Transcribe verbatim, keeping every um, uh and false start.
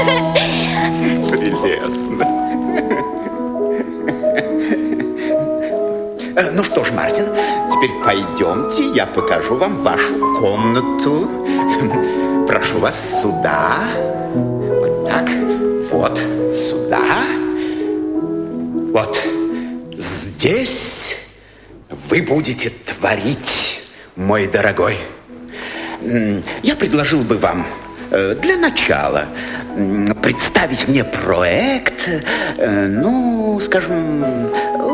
Прелестно. Ну что ж, Мартин, теперь пойдемте, я покажу вам вашу комнату. Прошу вас сюда. Вот так. Вот сюда. Вот здесь вы будете творить, мой дорогой. Я предложил бы вам для начала представить мне проект, ну, скажем,